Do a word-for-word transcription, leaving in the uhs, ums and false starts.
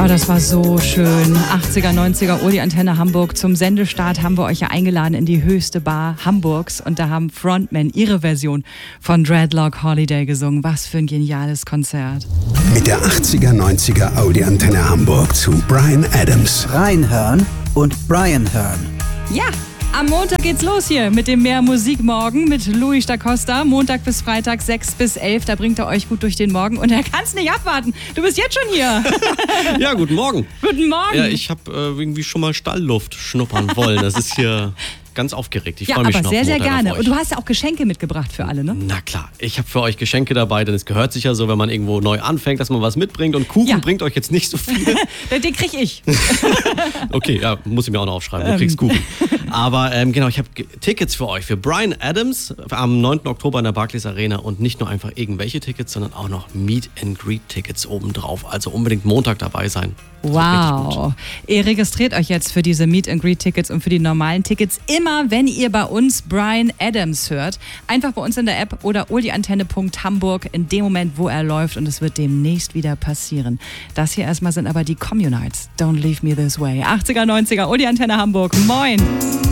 Oh, das war so schön. achtziger, neunziger, Uli Antenne Hamburg. Zum Sendestart haben wir euch ja eingeladen in die höchste Bar Hamburgs. Und da haben Frontmen ihre Version von Dreadlock Holiday gesungen. Was für ein geniales Konzert. Mit der achtziger, neunziger Audi Antenne Hamburg zu Bryan Adams. Reinhören und Brian hören. Ja, am Montag geht's los hier mit dem Mehr Musik morgen mit Louis da Costa. Montag bis Freitag sechs bis elf. Da bringt er euch gut durch den Morgen. Und er kann's nicht abwarten. Du bist jetzt schon hier. Ja, guten Morgen. Guten Morgen. Ja, ich habe äh, irgendwie schon mal Stallluft schnuppern wollen. Das ist hier ganz aufgeregt. Ich ja, freue mich aber schon sehr, auf sehr Montag gerne. auf euch. Und du hast ja auch Geschenke mitgebracht für alle, ne? Na klar, ich habe für euch Geschenke dabei, denn es gehört sich ja so, wenn man irgendwo neu anfängt, dass man was mitbringt. Und Kuchen Ja. bringt euch jetzt nicht so viel. Den krieg ich. Okay, ja, muss ich mir auch noch aufschreiben. Du kriegst Kuchen. Aber ähm, genau, ich habe G- Tickets für euch. Für Bryan Adams am neunten Oktober in der Barclays Arena. Und nicht nur einfach irgendwelche Tickets, sondern auch noch Meet and Greet Tickets obendrauf. Also unbedingt Montag dabei sein. Das wird richtig gut. Wow. Ihr registriert euch jetzt für diese Meet and Greet Tickets und für die normalen Tickets immer, wenn ihr bei uns Bryan Adams hört. Einfach bei uns in der App oder uliantenne punkt hamburg in dem Moment, wo er läuft, und es wird demnächst wieder passieren. Das hier erstmal sind aber die Communites. Don't leave me this way. achtziger, neunziger, Uli Antenne Hamburg. Moin.